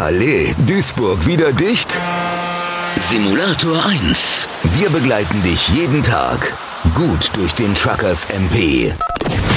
Halle, Duisburg wieder dicht? Simulator 1. Wir begleiten dich jeden Tag gut durch den Truckers MP.